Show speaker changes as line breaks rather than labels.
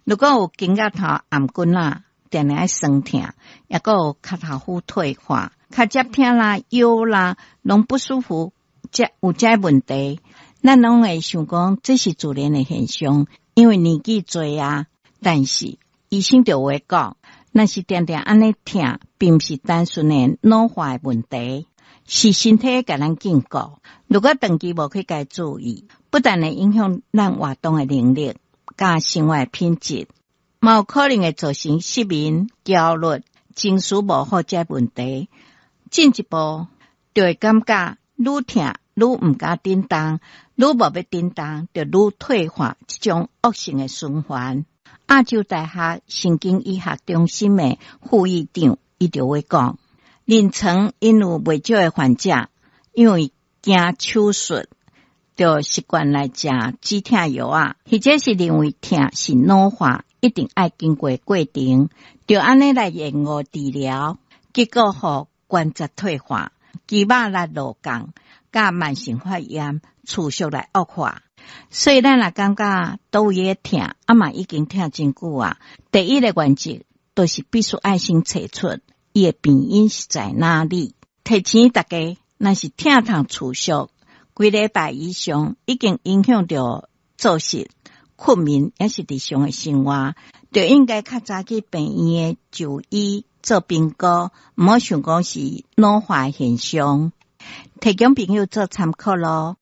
如果有颈胛头暗棍啦，定定爱酸痛，也个有脚头虎退化、脚接痛啦、腰啦，拢不舒服，有这问题，咱拢会想讲这是自然的现象，因为年纪大啊。但是医生就会讲，若是定定安尼痛，并不是单纯的脑化的问题，是身体甲咱警告。如果长期无去甲注意，不但会影响咱活动的能力，甲生活品质，嘛有可能会造成失眠、焦虑、情绪无好这问题。进一步就会感觉愈痛愈毋敢振动，愈无要振动，就愈退化，这种恶性的循环。亚洲大学神经医学中心的副院长伊就会讲，临床因有袂少的患者，因为惊手术，就习惯来食止痛药啊，或者是认为痛是脑化，一定爱经过过程，就安尼来延误治疗，结果互关节退化、肌肉力落降，甲慢性发炎持续来恶化。所以咱若感觉倒位的痛，嘛已经痛真久啊。第一个原则就是必须爱先找出伊的病因是在哪里。提醒大家，若是痛痛持续几礼拜以上，已经影响到作息、困眠，也是日常的生活，就应该较早去病院的就医做评估，毋好想讲是脑化现象，提供朋友做参考咯。